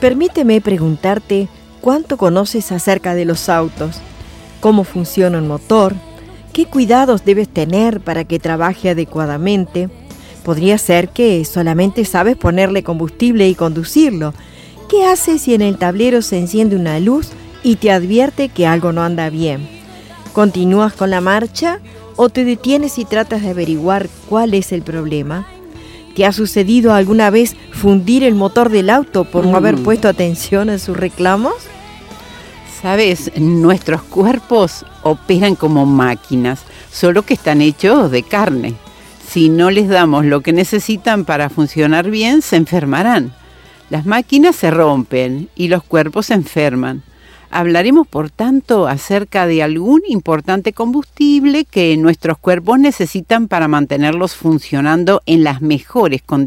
Permíteme preguntarte cuánto conoces acerca de los autos, cómo funciona un motor, qué cuidados debes tener para que trabaje adecuadamente. Podría ser que solamente sabes ponerle combustible y conducirlo. ¿Qué haces si en el tablero se enciende una luz y te advierte que algo no anda bien? ¿Continúas con la marcha o te detienes y tratas de averiguar cuál es el problema? ¿Te ha sucedido alguna vez fundir el motor del auto por no haber puesto atención a sus reclamos? Sabes, nuestros cuerpos operan como máquinas, solo que están hechos de carne. Si no les damos lo que necesitan para funcionar bien, se enfermarán. Las máquinas se rompen y los cuerpos se enferman. Hablaremos, por tanto, acerca de algún importante combustible que nuestros cuerpos necesitan para mantenerlos funcionando en las mejores condiciones.